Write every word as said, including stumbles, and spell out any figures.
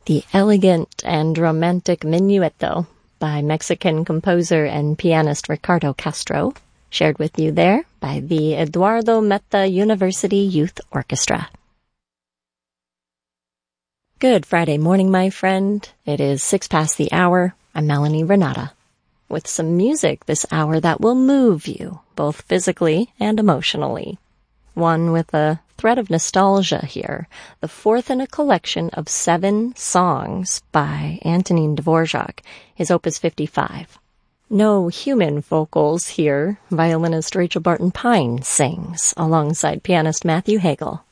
The elegant and romantic Minueto by Mexican composer and pianist Ricardo Castro, shared with you there by the Eduardo Meta University Youth Orchestra. Good Friday morning, my friend. It is six past the hour. I'm Melanie Renata, with some music this hour that will move you, both physically and emotionally. One with a thread of nostalgia here, the fourth in a collection of seven songs by Antonin Dvorak, his Opus fifty-five. No human vocals here. Violinist Rachel Barton Pine sings alongside pianist Matthew Hagel.